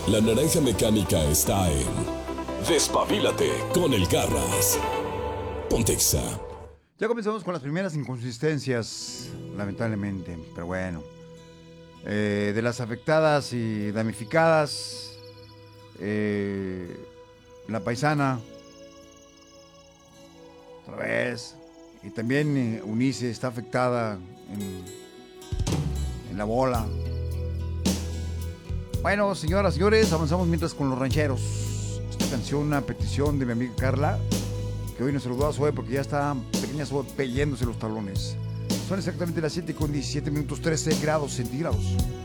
La naranja mecánica está en Despabilate con el Garras. Pontexa. Ya comenzamos con las primeras inconsistencias, lamentablemente, pero bueno. De las afectadas y damnificadas, la paisana, otra vez, y también Unice está afectada en la bola. Bueno, señoras y señores, avanzamos mientras con los rancheros. Esta canción, una petición de mi amiga Carla, que hoy nos saludó a Zoe porque ya está pequeña Zoe yéndose los talones. Son exactamente las 7:17 minutos, 13 grados centígrados.